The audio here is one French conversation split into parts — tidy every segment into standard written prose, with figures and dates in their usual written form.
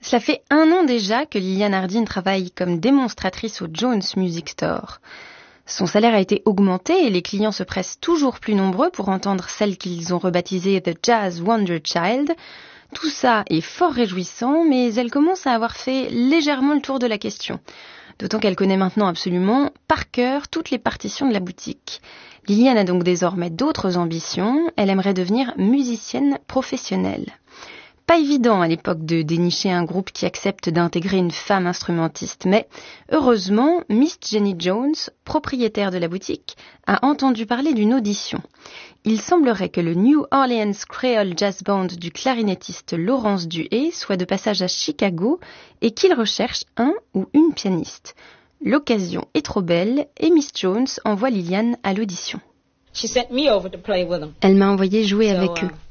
Cela fait 1 an déjà que Liliane Hardin travaille comme démonstratrice au Jones Music Store. Son salaire a été augmenté et les clients se pressent toujours plus nombreux pour entendre celle qu'ils ont rebaptisée The Jazz Wonder Child. Tout ça est fort réjouissant, mais elle commence à avoir fait légèrement le tour de la question. D'autant qu'elle connaît maintenant absolument par cœur toutes les partitions de la boutique. Liliane a donc désormais d'autres ambitions. Elle aimerait devenir musicienne professionnelle. Pas évident à l'époque de dénicher un groupe qui accepte d'intégrer une femme instrumentiste, mais heureusement, Miss Jenny Jones, propriétaire de la boutique, a entendu parler d'une audition. Il semblerait que le New Orleans Creole Jazz Band du clarinettiste Laurence Duhé soit de passage à Chicago et qu'il recherche un ou une pianiste. L'occasion est trop belle et Miss Jones envoie Liliane à l'audition. Elle m'a envoyé jouer avec eux.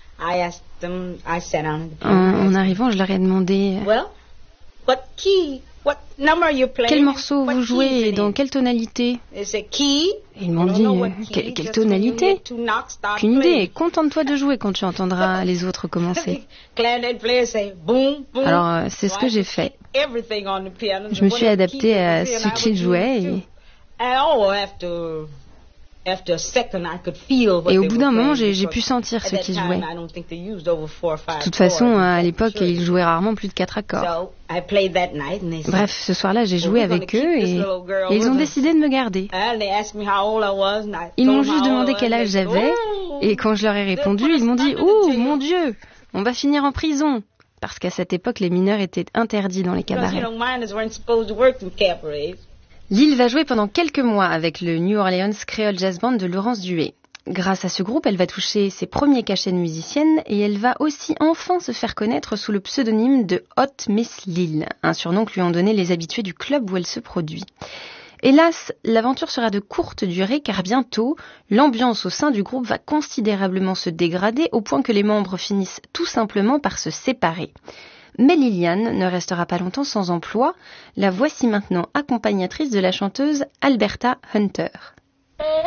En arrivant, je leur ai demandé quel morceau vous jouez et dans quelle tonalité. Ils m'ont dit quelle tonalité. Aucune idée. Contente-toi de jouer quand tu entendras les autres commencer. Alors c'est ce que j'ai fait. Je me suis adaptée à ce qu'ils jouaient et au bout d'un moment, j'ai pu sentir ce qu'ils jouaient. De toute façon, à l'époque, ils jouaient rarement plus de 4 accords. Bref, ce soir-là, j'ai joué avec eux et ils ont décidé de me garder. Ils m'ont juste demandé quel âge j'avais et quand je leur ai répondu, ils m'ont dit « Oh, mon Dieu, on va finir en prison !» Parce qu'à cette époque, les mineurs étaient interdits dans les cabarets. Lil va jouer pendant quelques mois avec le New Orleans Creole Jazz Band de Laurence Duhé. Grâce à ce groupe, elle va toucher ses premiers cachets de musicienne et elle va aussi enfin se faire connaître sous le pseudonyme de Hot Miss Lil, un surnom que lui ont donné les habitués du club où elle se produit. Hélas, l'aventure sera de courte durée car bientôt, l'ambiance au sein du groupe va considérablement se dégrader au point que les membres finissent tout simplement par se séparer. Mais Liliane ne restera pas longtemps sans emploi. La voici maintenant accompagnatrice de la chanteuse Alberta Hunter.